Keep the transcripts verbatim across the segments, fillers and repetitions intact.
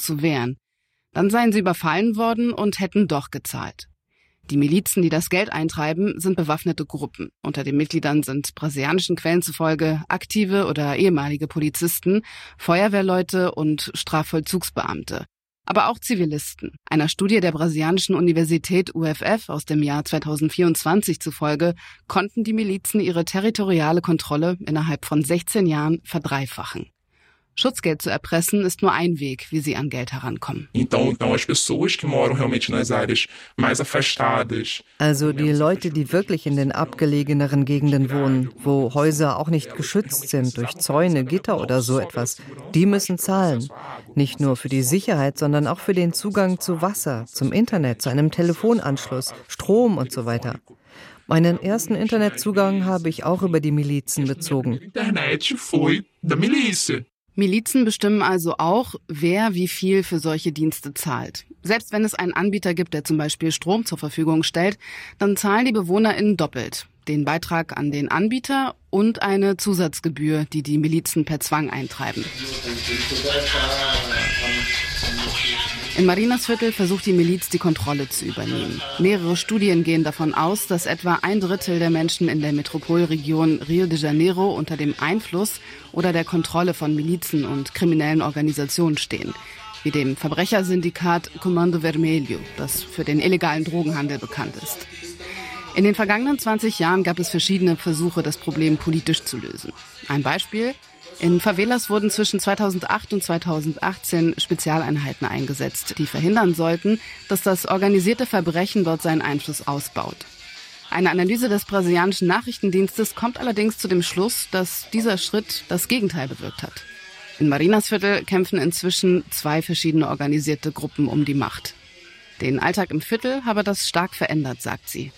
zu wehren. Dann seien sie überfallen worden und hätten doch gezahlt. Die Milizen, die das Geld eintreiben, sind bewaffnete Gruppen. Unter den Mitgliedern sind brasilianischen Quellen zufolge aktive oder ehemalige Polizisten, Feuerwehrleute und Strafvollzugsbeamte. Aber auch Zivilisten. Einer Studie der brasilianischen Universität U F F aus dem Jahr zweitausendvierundzwanzig zufolge konnten die Milizen ihre territoriale Kontrolle innerhalb von sechzehn Jahren verdreifachen. Schutzgeld zu erpressen ist nur ein Weg, wie sie an Geld herankommen. Also die Leute, die wirklich in den abgelegeneren Gegenden wohnen, wo Häuser auch nicht geschützt sind durch Zäune, Gitter oder so etwas, die müssen zahlen. Nicht nur für die Sicherheit, sondern auch für den Zugang zu Wasser, zum Internet, zu einem Telefonanschluss, Strom und so weiter. Meinen ersten Internetzugang habe ich auch über die Milizen bezogen. Milizen bestimmen also auch, wer wie viel für solche Dienste zahlt. Selbst wenn es einen Anbieter gibt, der zum Beispiel Strom zur Verfügung stellt, dann zahlen die BewohnerInnen doppelt. Den Beitrag an den Anbieter und eine Zusatzgebühr, die die Milizen per Zwang eintreiben. In Marinasviertel versucht die Miliz, die Kontrolle zu übernehmen. Mehrere Studien gehen davon aus, dass etwa ein Drittel der Menschen in der Metropolregion Rio de Janeiro unter dem Einfluss oder der Kontrolle von Milizen und kriminellen Organisationen stehen, wie dem Verbrechersyndikat Comando Vermelho, das für den illegalen Drogenhandel bekannt ist. In den vergangenen zwanzig Jahren gab es verschiedene Versuche, das Problem politisch zu lösen. Ein Beispiel: In Favelas wurden zwischen zweitausendacht und zweitausendachtzehn Spezialeinheiten eingesetzt, die verhindern sollten, dass das organisierte Verbrechen dort seinen Einfluss ausbaut. Eine Analyse des brasilianischen Nachrichtendienstes kommt allerdings zu dem Schluss, dass dieser Schritt das Gegenteil bewirkt hat. In Marinasviertel kämpfen inzwischen zwei verschiedene organisierte Gruppen um die Macht. Den Alltag im Viertel habe das stark verändert, sagt sie.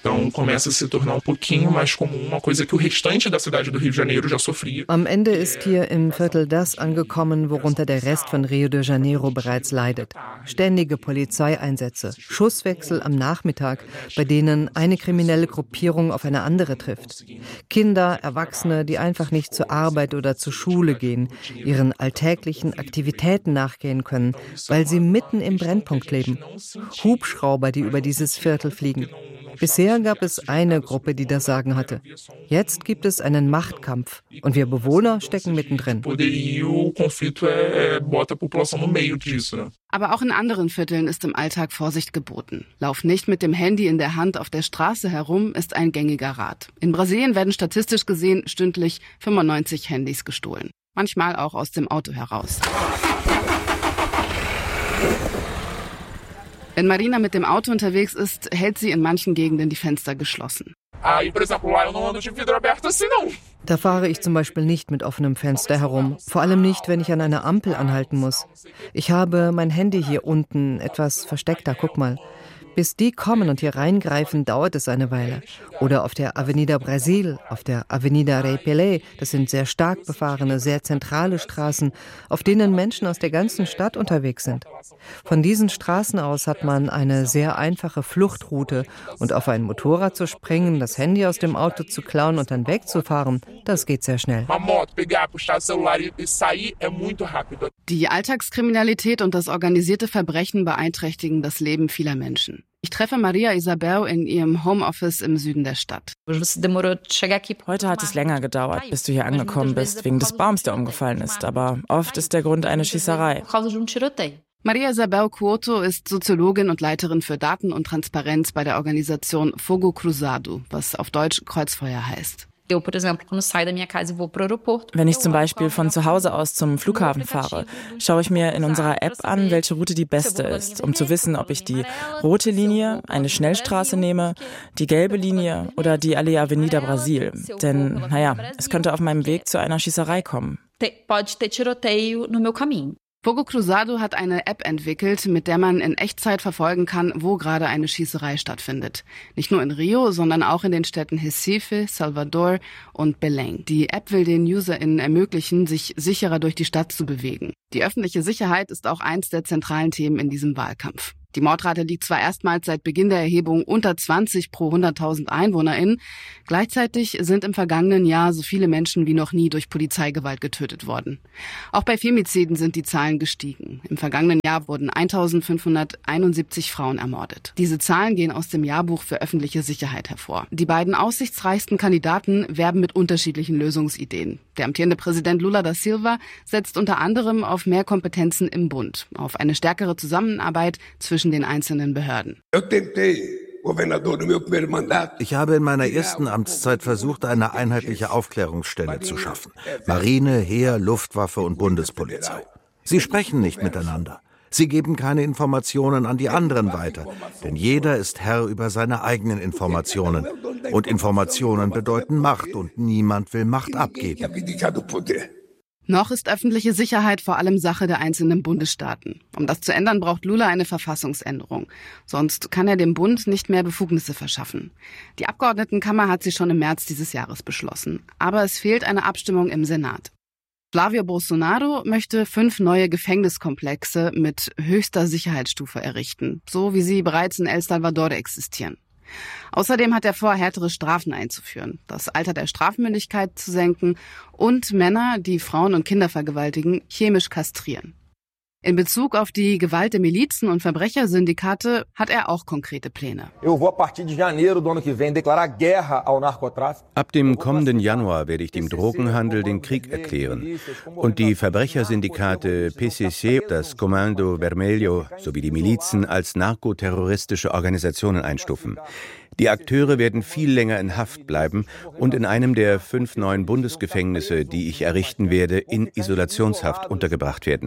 Am Ende ist hier im Viertel das angekommen, worunter der Rest von Rio de Janeiro bereits leidet. Ständige Polizeieinsätze, Schusswechsel am Nachmittag, bei denen eine kriminelle Gruppierung auf eine andere trifft. Kinder, Erwachsene, die einfach nicht zur Arbeit oder zur Schule gehen, ihren alltäglichen Aktivitäten nachgehen können, weil sie mitten im Brennpunkt leben. Hubschrauber, die über dieses Viertel fliegen. Bisher gab es eine Gruppe, die das Sagen hatte. Jetzt gibt es einen Machtkampf und wir Bewohner stecken mittendrin. Aber auch in anderen Vierteln ist im Alltag Vorsicht geboten. Lauf nicht mit dem Handy in der Hand auf der Straße herum, ist ein gängiger Rat. In Brasilien werden statistisch gesehen stündlich fünfundneunzig Handys gestohlen. Manchmal auch aus dem Auto heraus. Wenn Marina mit dem Auto unterwegs ist, hält sie in manchen Gegenden die Fenster geschlossen. Da fahre ich zum Beispiel nicht mit offenem Fenster herum. Vor allem nicht, wenn ich an einer Ampel anhalten muss. Ich habe mein Handy hier unten etwas versteckter, guck mal. Bis die kommen und hier reingreifen, dauert es eine Weile. Oder auf der Avenida Brasil, auf der Avenida Rei Pelé. Das sind sehr stark befahrene, sehr zentrale Straßen, auf denen Menschen aus der ganzen Stadt unterwegs sind. Von diesen Straßen aus hat man eine sehr einfache Fluchtroute. Und auf ein Motorrad zu springen, das Handy aus dem Auto zu klauen und dann wegzufahren, das geht sehr schnell. Die Alltagskriminalität und das organisierte Verbrechen beeinträchtigen das Leben vieler Menschen. Ich treffe Maria Isabel in ihrem Homeoffice im Süden der Stadt. Heute hat es länger gedauert, bis du hier angekommen bist, wegen des Baums, der umgefallen ist. Aber oft ist der Grund eine Schießerei. Maria Isabel Couto ist Soziologin und Leiterin für Daten und Transparenz bei der Organisation Fogo Cruzado, was auf Deutsch Kreuzfeuer heißt. Wenn ich zum Beispiel von zu Hause aus zum Flughafen fahre, schaue ich mir in unserer App an, welche Route die beste ist, um zu wissen, ob ich die rote Linie, eine Schnellstraße nehme, die gelbe Linie oder die Allee Avenida Brasil. Denn, naja, es könnte auf meinem Weg zu einer Schießerei kommen. Fogo Cruzado hat eine App entwickelt, mit der man in Echtzeit verfolgen kann, wo gerade eine Schießerei stattfindet. Nicht nur in Rio, sondern auch in den Städten Recife, Salvador und Belém. Die App will den UserInnen ermöglichen, sich sicherer durch die Stadt zu bewegen. Die öffentliche Sicherheit ist auch eins der zentralen Themen in diesem Wahlkampf. Die Mordrate liegt zwar erstmals seit Beginn der Erhebung unter zwanzig pro hunderttausend EinwohnerInnen, gleichzeitig sind im vergangenen Jahr so viele Menschen wie noch nie durch Polizeigewalt getötet worden. Auch bei Femiziden sind die Zahlen gestiegen. Im vergangenen Jahr wurden eintausendfünfhunderteinundsiebzig Frauen ermordet. Diese Zahlen gehen aus dem Jahrbuch für öffentliche Sicherheit hervor. Die beiden aussichtsreichsten Kandidaten werben mit unterschiedlichen Lösungsideen. Der amtierende Präsident Lula da Silva setzt unter anderem auf mehr Kompetenzen im Bund, auf eine stärkere Zusammenarbeit zwischen den einzelnen Behörden. Ich habe in meiner ersten Amtszeit versucht, eine einheitliche Aufklärungsstelle zu schaffen. Marine, Heer, Luftwaffe und Bundespolizei. Sie sprechen nicht miteinander. Sie geben keine Informationen an die anderen weiter, denn jeder ist Herr über seine eigenen Informationen. Und Informationen bedeuten Macht und niemand will Macht abgeben. Noch ist öffentliche Sicherheit vor allem Sache der einzelnen Bundesstaaten. Um das zu ändern, braucht Lula eine Verfassungsänderung. Sonst kann er dem Bund nicht mehr Befugnisse verschaffen. Die Abgeordnetenkammer hat sie schon im März dieses Jahres beschlossen. Aber es fehlt eine Abstimmung im Senat. Flavio Bolsonaro möchte fünf neue Gefängniskomplexe mit höchster Sicherheitsstufe errichten, so wie sie bereits in El Salvador existieren. Außerdem hat er vor, härtere Strafen einzuführen, das Alter der Strafmündigkeit zu senken und Männer, die Frauen und Kinder vergewaltigen, chemisch kastrieren. In Bezug auf die Gewalt der Milizen und Verbrechersyndikate hat er auch konkrete Pläne. Ab dem kommenden Januar werde ich dem Drogenhandel den Krieg erklären und die Verbrechersyndikate P C C, das Comando Vermelho sowie die Milizen als narkoterroristische Organisationen einstufen. Die Akteure werden viel länger in Haft bleiben und in einem der fünf neuen Bundesgefängnisse, die ich errichten werde, in Isolationshaft untergebracht werden.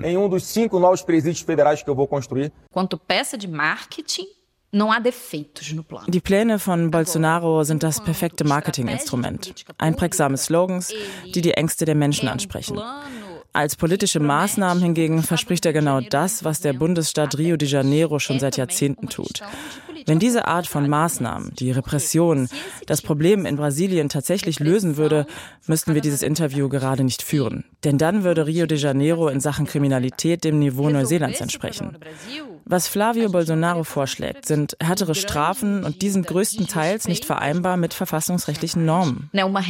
Die Pläne von Bolsonaro sind das perfekte Marketinginstrument. Einprägsame Slogans, die die Ängste der Menschen ansprechen. Als politische Maßnahmen hingegen verspricht er genau das, was der Bundesstaat Rio de Janeiro schon seit Jahrzehnten tut. Wenn diese Art von Maßnahmen, die Repression, das Problem in Brasilien tatsächlich lösen würde, müssten wir dieses Interview gerade nicht führen. Denn dann würde Rio de Janeiro in Sachen Kriminalität dem Niveau Neuseelands entsprechen. Was Flavio Bolsonaro vorschlägt, sind härtere Strafen und die sind größtenteils nicht vereinbar mit verfassungsrechtlichen Normen.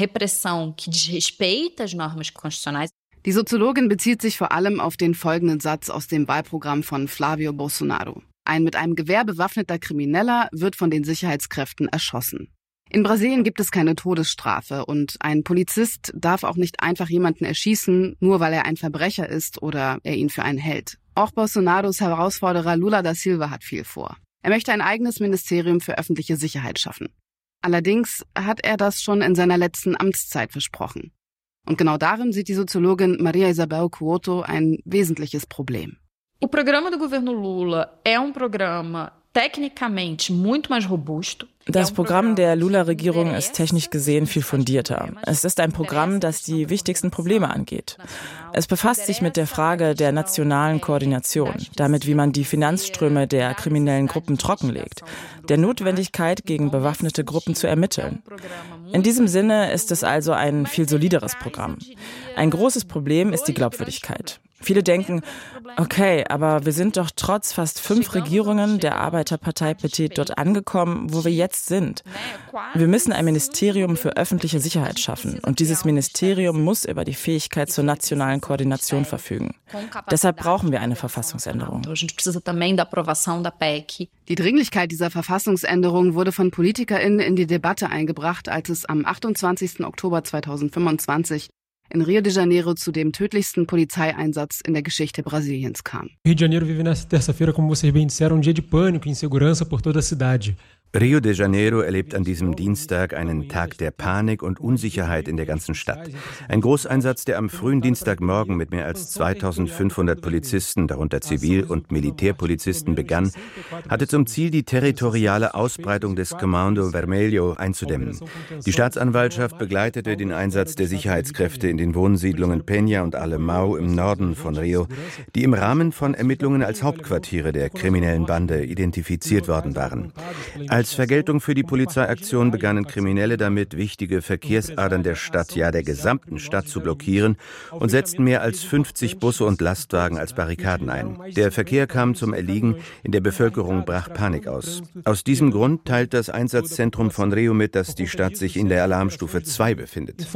Die Soziologin bezieht sich vor allem auf den folgenden Satz aus dem Wahlprogramm von Flavio Bolsonaro. Ein mit einem Gewehr bewaffneter Krimineller wird von den Sicherheitskräften erschossen. In Brasilien gibt es keine Todesstrafe und ein Polizist darf auch nicht einfach jemanden erschießen, nur weil er ein Verbrecher ist oder er ihn für einen hält. Auch Bolsonaros Herausforderer Lula da Silva hat viel vor. Er möchte ein eigenes Ministerium für öffentliche Sicherheit schaffen. Allerdings hat er das schon in seiner letzten Amtszeit versprochen. Und genau darin sieht die Soziologin Maria Isabel Couto ein wesentliches Problem. O programa do governo Lula é um programa tecnicamente muito mais robusto. Das Programm der Lula-Regierung ist technisch gesehen viel fundierter. Es ist ein Programm, das die wichtigsten Probleme angeht. Es befasst sich mit der Frage der nationalen Koordination, damit wie man die Finanzströme der kriminellen Gruppen trockenlegt, der Notwendigkeit, gegen bewaffnete Gruppen zu ermitteln. In diesem Sinne ist es also ein viel solideres Programm. Ein großes Problem ist die Glaubwürdigkeit. Viele denken, okay, aber wir sind doch trotz fast fünf Regierungen der Arbeiterpartei P T dort angekommen, wo wir jetzt sind. Wir müssen ein Ministerium für öffentliche Sicherheit schaffen und dieses Ministerium muss über die Fähigkeit zur nationalen Koordination verfügen. Deshalb brauchen wir eine Verfassungsänderung. Die Dringlichkeit dieser Verfassungsänderung wurde von PolitikerInnen in die Debatte eingebracht, als es am achtundzwanzigsten Oktober zweitausendfünfundzwanzig in Rio de Janeiro zu dem tödlichsten Polizeieinsatz in der Geschichte Brasiliens kam. Rio de Janeiro vive nessa terça-feira, como vocês bem disseram, um dia de pânico e insegurança por toda a cidade. Rio de Janeiro erlebt an diesem Dienstag einen Tag der Panik und Unsicherheit in der ganzen Stadt. Ein Großeinsatz, der am frühen Dienstagmorgen mit mehr als zweitausendfünfhundert Polizisten, darunter Zivil- und Militärpolizisten, begann, hatte zum Ziel, die territoriale Ausbreitung des Comando Vermelho einzudämmen. Die Staatsanwaltschaft begleitete den Einsatz der Sicherheitskräfte in den Wohnsiedlungen Peña und Alemão im Norden von Rio, die im Rahmen von Ermittlungen als Hauptquartiere der kriminellen Bande identifiziert worden waren. Als Als Vergeltung für die Polizeiaktion begannen Kriminelle damit, wichtige Verkehrsadern der Stadt, ja der gesamten Stadt zu blockieren und setzten mehr als fünfzig Busse und Lastwagen als Barrikaden ein. Der Verkehr kam zum Erliegen, in der Bevölkerung brach Panik aus. Aus diesem Grund teilt das Einsatzzentrum von Rio mit, dass die Stadt sich in der Alarmstufe zwei befindet.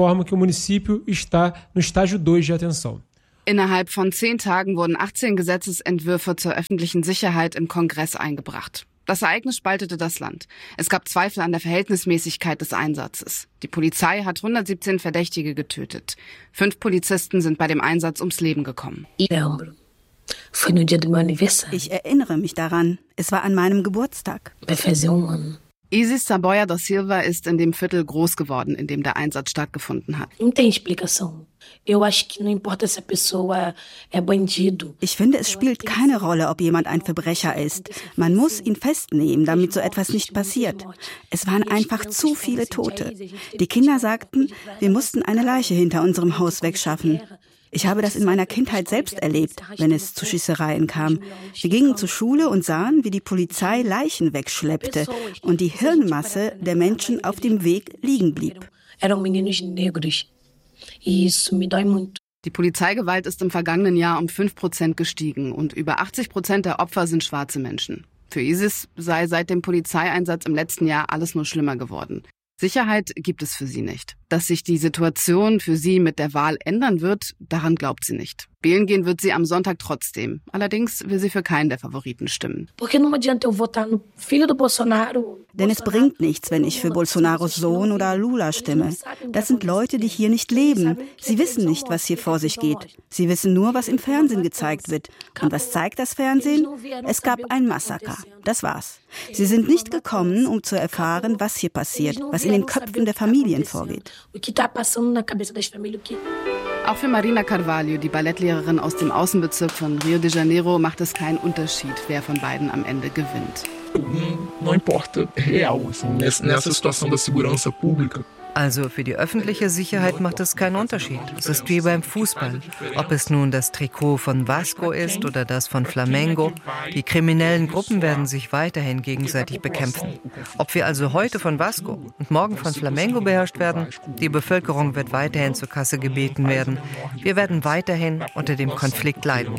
Innerhalb von zehn Tagen wurden achtzehn Gesetzesentwürfe zur öffentlichen Sicherheit im Kongress eingebracht. Das Ereignis spaltete das Land. Es gab Zweifel an der Verhältnismäßigkeit des Einsatzes. Die Polizei hat hundertsiebzehn Verdächtige getötet. Fünf Polizisten sind bei dem Einsatz ums Leben gekommen. Ich erinnere mich daran. Es war an meinem Geburtstag. Isis Saboia da Silva ist in dem Viertel groß geworden, in dem der Einsatz stattgefunden hat. Ich finde, es spielt keine Rolle, ob jemand ein Verbrecher ist. Man muss ihn festnehmen, damit so etwas nicht passiert. Es waren einfach zu viele Tote. Die Kinder sagten, wir mussten eine Leiche hinter unserem Haus wegschaffen. Ich habe das in meiner Kindheit selbst erlebt, wenn es zu Schießereien kam. Wir gingen zur Schule und sahen, wie die Polizei Leichen wegschleppte und die Hirnmasse der Menschen auf dem Weg liegen blieb. Die Polizeigewalt ist im vergangenen Jahr um fünf Prozent gestiegen und über achtzig Prozent der Opfer sind schwarze Menschen. Für Isis sei seit dem Polizeieinsatz im letzten Jahr alles nur schlimmer geworden. Sicherheit gibt es für sie nicht. Dass sich die Situation für sie mit der Wahl ändern wird, daran glaubt sie nicht. Wählen gehen wird sie am Sonntag trotzdem. Allerdings will sie für keinen der Favoriten stimmen. Denn es bringt nichts, wenn ich für Bolsonaros Sohn oder Lula stimme. Das sind Leute, die hier nicht leben. Sie wissen nicht, was hier vor sich geht. Sie wissen nur, was im Fernsehen gezeigt wird. Und was zeigt das Fernsehen? Es gab ein Massaker. Das war's. Sie sind nicht gekommen, um zu erfahren, was hier passiert, was in den Köpfen der Familien vorgeht. Auch für Marina Carvalho, die Ballettlehrerin aus dem Außenbezirk von Rio de Janeiro, macht es keinen Unterschied, wer von beiden am Ende gewinnt. Não importa real, assim, nessa situação da segurança pública. Also für die öffentliche Sicherheit macht es keinen Unterschied. Es ist wie beim Fußball. Ob es nun das Trikot von Vasco ist oder das von Flamengo, die kriminellen Gruppen werden sich weiterhin gegenseitig bekämpfen. Ob wir also heute von Vasco und morgen von Flamengo beherrscht werden, die Bevölkerung wird weiterhin zur Kasse gebeten werden. Wir werden weiterhin unter dem Konflikt leiden.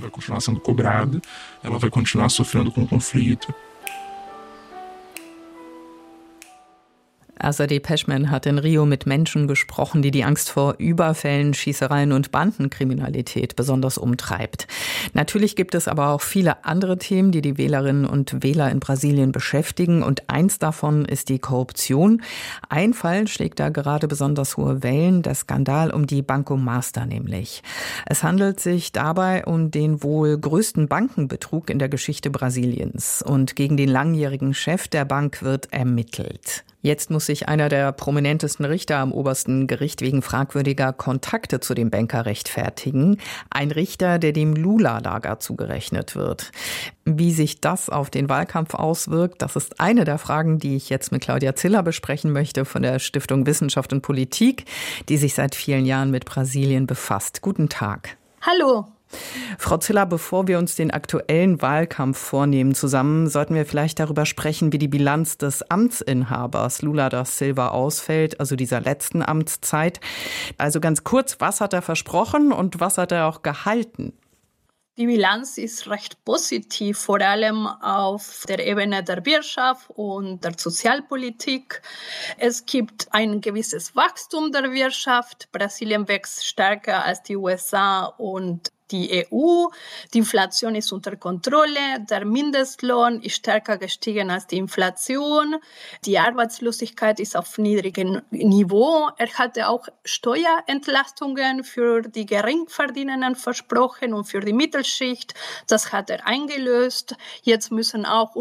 Also Depeche Mode hat in Rio mit Menschen gesprochen, die die Angst vor Überfällen, Schießereien und Bandenkriminalität besonders umtreibt. Natürlich gibt es aber auch viele andere Themen, die die Wählerinnen und Wähler in Brasilien beschäftigen. Und eins davon ist die Korruption. Ein Fall schlägt da gerade besonders hohe Wellen, der Skandal um die Banco Master nämlich. Es handelt sich dabei um den wohl größten Bankenbetrug in der Geschichte Brasiliens. Und gegen den langjährigen Chef der Bank wird ermittelt. Jetzt muss sich einer der prominentesten Richter am obersten Gericht wegen fragwürdiger Kontakte zu dem Banker rechtfertigen. Ein Richter, der dem Lula-Lager zugerechnet wird. Wie sich das auf den Wahlkampf auswirkt, das ist eine der Fragen, die ich jetzt mit Claudia Ziller besprechen möchte von der Stiftung Wissenschaft und Politik, die sich seit vielen Jahren mit Brasilien befasst. Guten Tag. Hallo. Frau Ziller, bevor wir uns den aktuellen Wahlkampf vornehmen zusammen, sollten wir vielleicht darüber sprechen, wie die Bilanz des Amtsinhabers Lula da Silva ausfällt, also dieser letzten Amtszeit. Also ganz kurz, was hat er versprochen und was hat er auch gehalten? Die Bilanz ist recht positiv, vor allem auf der Ebene der Wirtschaft und der Sozialpolitik. Es gibt ein gewisses Wachstum der Wirtschaft. Brasilien wächst stärker als die U S A und die E U. Die Inflation ist unter Kontrolle. Der Mindestlohn ist stärker gestiegen als die Inflation. Die Arbeitslosigkeit ist auf niedrigem Niveau. Er hatte auch Steuerentlastungen für die Geringverdienenden versprochen und für die Mittelschicht. Das hat er eingelöst. Jetzt müssen auch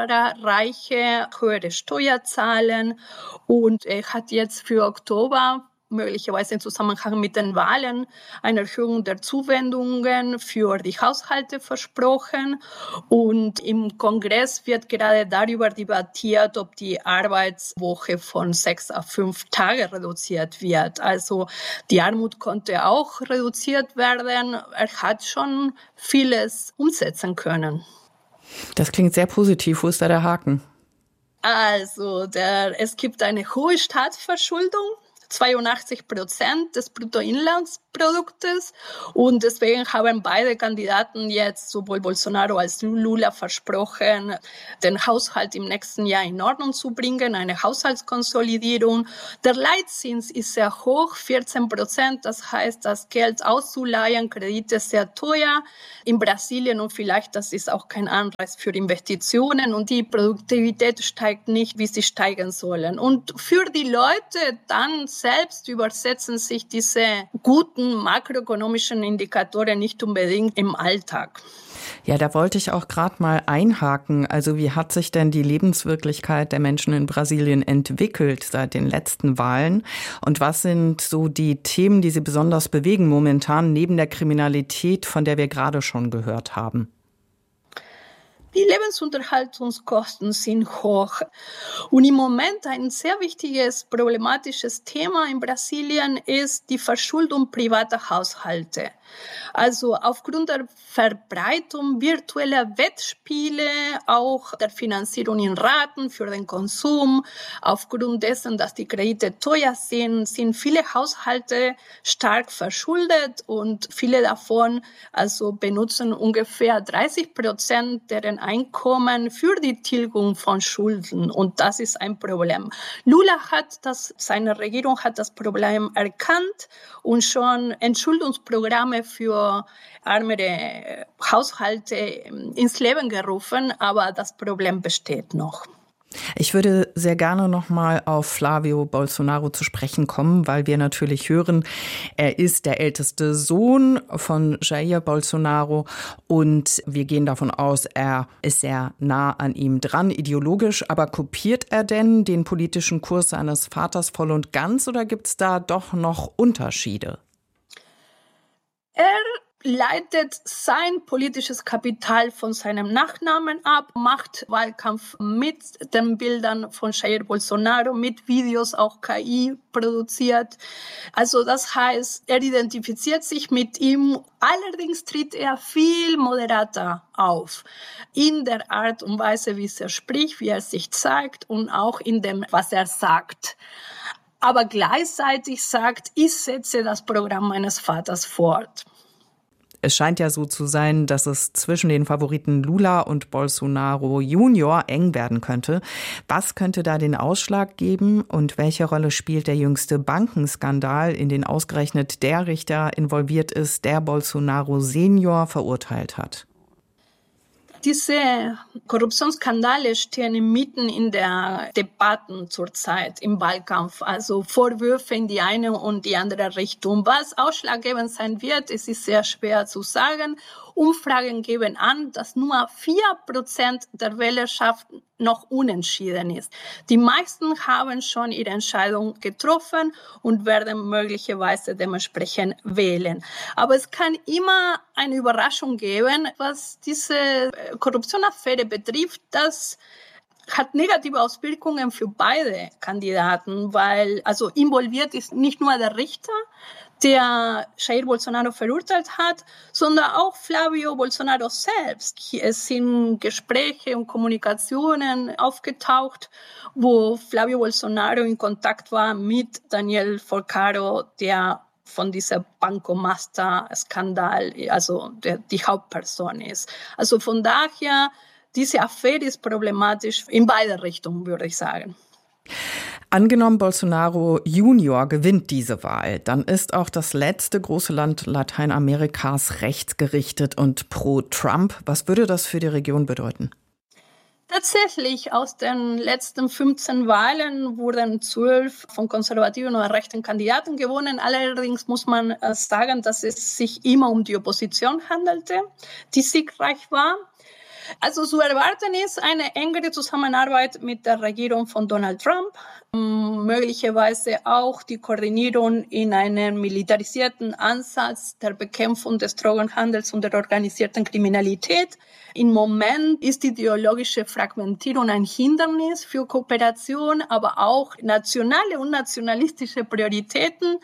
Ultrareiche höhere Steuer zahlen. Und er hat jetzt für Oktober möglicherweise im Zusammenhang mit den Wahlen eine Erhöhung der Zuwendungen für die Haushalte versprochen. Und im Kongress wird gerade darüber debattiert, ob die Arbeitswoche von sechs auf fünf Tage reduziert wird. Also die Armut konnte auch reduziert werden. Er hat schon vieles umsetzen können. Das klingt sehr positiv. Wo ist da der Haken? Also, der, es gibt eine hohe Staatsverschuldung, zweiundachtzig Prozent des Bruttoinlandsproduktes. Und deswegen haben beide Kandidaten jetzt, sowohl Bolsonaro als Lula, versprochen, den Haushalt im nächsten Jahr in Ordnung zu bringen, eine Haushaltskonsolidierung. Der Leitzins ist sehr hoch, vierzehn Prozent. Das heißt, das Geld auszuleihen, Kredite sehr teuer. In Brasilien und vielleicht, das ist auch kein Anreiz für Investitionen. Und die Produktivität steigt nicht, wie sie steigen sollen. Und für die Leute dann selbst übersetzen sich diese guten makroökonomischen Indikatoren nicht unbedingt im Alltag. Ja, da wollte ich auch gerade mal einhaken. Also wie hat sich denn die Lebenswirklichkeit der Menschen in Brasilien entwickelt seit den letzten Wahlen? Und was sind so die Themen, die Sie besonders bewegen momentan neben der Kriminalität, von der wir gerade schon gehört haben? Die Lebensunterhaltungskosten sind hoch. Und im Moment ein sehr wichtiges, problematisches Thema in Brasilien ist die Verschuldung privater Haushalte. Also aufgrund der Verbreitung virtueller Wettspiele, auch der Finanzierung in Raten für den Konsum, aufgrund dessen, dass die Kredite teuer sind, sind viele Haushalte stark verschuldet und viele davon also benutzen ungefähr dreißig Prozent deren Einkommen für die Tilgung von Schulden. Und das ist ein Problem. Lula hat das, seine Regierung hat das Problem erkannt und schon Entschuldungsprogramme für ärmere Haushalte ins Leben gerufen, aber das Problem besteht noch. Ich würde sehr gerne noch mal auf Flavio Bolsonaro zu sprechen kommen, weil wir natürlich hören, er ist der älteste Sohn von Jair Bolsonaro und wir gehen davon aus, er ist sehr nah an ihm dran, ideologisch. Aber kopiert er denn den politischen Kurs seines Vaters voll und ganz oder gibt es da doch noch Unterschiede? Er leitet sein politisches Kapital von seinem Nachnamen ab, macht Wahlkampf mit den Bildern von Jair Bolsonaro, mit Videos, auch K I produziert. Also das heißt, er identifiziert sich mit ihm. Allerdings tritt er viel moderater auf. In der Art und Weise, wie er spricht, wie er sich zeigt und auch in dem, was er sagt. Aber gleichzeitig sagt, ich setze das Programm meines Vaters fort. Es scheint ja so zu sein, dass es zwischen den Favoriten Lula und Bolsonaro Junior eng werden könnte. Was könnte da den Ausschlag geben und welche Rolle spielt der jüngste Bankenskandal, in den ausgerechnet der Richter involviert ist, der Bolsonaro Senior verurteilt hat? Diese Korruptionsskandale stehen mitten in der Debatten zurzeit im Wahlkampf. Also Vorwürfe in die eine und die andere Richtung. Was ausschlaggebend sein wird, es ist sehr schwer zu sagen. Umfragen geben an, dass nur vier Prozent der Wählerschaft noch unentschieden ist. Die meisten haben schon ihre Entscheidung getroffen und werden möglicherweise dementsprechend wählen. Aber es kann immer eine Überraschung geben, was diese Korruptionsaffäre betrifft. Das hat negative Auswirkungen für beide Kandidaten, weil also involviert ist nicht nur der Richter, der Jair Bolsonaro verurteilt hat, sondern auch Flavio Bolsonaro selbst. Es sind Gespräche und Kommunikationen aufgetaucht, wo Flavio Bolsonaro in Kontakt war mit Daniel Folcaro, der von dieser Banco-Master-Skandal, also der, die Hauptperson ist. Also von daher, diese Affäre ist problematisch in beide Richtungen, würde ich sagen. Angenommen, Bolsonaro Junior gewinnt diese Wahl, dann ist auch das letzte große Land Lateinamerikas rechtsgerichtet und pro Trump. Was würde das für die Region bedeuten? Tatsächlich, aus den letzten fünfzehn Wahlen wurden zwölf von konservativen oder rechten Kandidaten gewonnen. Allerdings muss man sagen, dass es sich immer um die Opposition handelte, die siegreich war. Also zu erwarten ist eine engere Zusammenarbeit mit der Regierung von Donald Trump, möglicherweise auch die Koordinierung in einem militarisierten Ansatz der Bekämpfung des Drogenhandels und der organisierten Kriminalität. Im Moment ist die ideologische Fragmentierung ein Hindernis für Kooperation, aber auch nationale und nationalistische Prioritäten.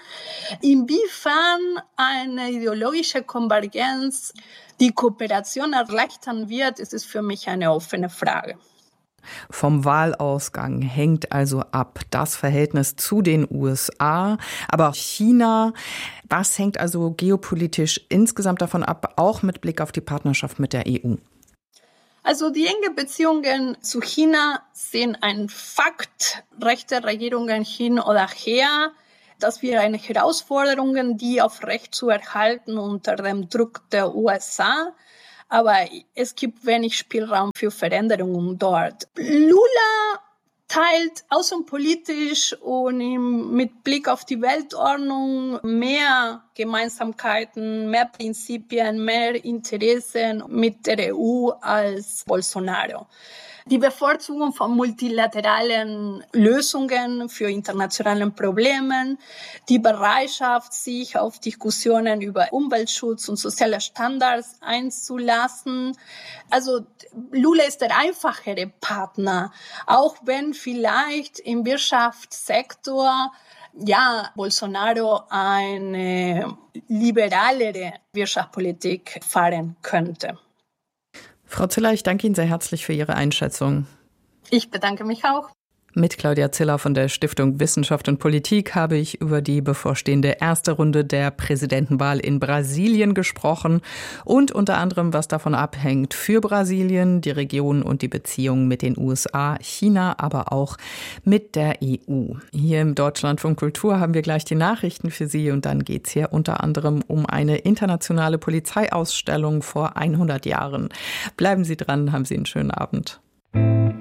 Inwiefern eine ideologische Konvergenz die Kooperation erleichtern wird, ist es für mich eine offene Frage. Vom Wahlausgang hängt also ab das Verhältnis zu den U S A, aber auch China. Was hängt also geopolitisch insgesamt davon ab, auch mit Blick auf die Partnerschaft mit der E U? Also die engen Beziehungen zu China sind ein Fakt. Rechte Regierungen hin oder her. Das wäre eine Herausforderung, die auf Recht zu erhalten unter dem Druck der U S A. Aber es gibt wenig Spielraum für Veränderungen dort. Lula teilt außenpolitisch und mit Blick auf die Weltordnung mehr Gemeinsamkeiten, mehr Prinzipien, mehr Interessen mit der E U als Bolsonaro. Die Bevorzugung von multilateralen Lösungen für internationale Probleme, die Bereitschaft, sich auf Diskussionen über Umweltschutz und soziale Standards einzulassen. Also Lula ist der einfachere Partner, auch wenn vielleicht im Wirtschaftssektor ja, Bolsonaro eine liberalere Wirtschaftspolitik fahren könnte. Frau Ziller, ich danke Ihnen sehr herzlich für Ihre Einschätzung. Ich bedanke mich auch. Mit Claudia Ziller von der Stiftung Wissenschaft und Politik habe ich über die bevorstehende erste Runde der Präsidentenwahl in Brasilien gesprochen und unter anderem, was davon abhängt für Brasilien, die Region und die Beziehungen mit den U S A, China, aber auch mit der E U. Hier im Deutschlandfunk Kultur haben wir gleich die Nachrichten für Sie und dann geht es hier unter anderem um eine internationale Polizeiausstellung vor hundert Jahren. Bleiben Sie dran, haben Sie einen schönen Abend.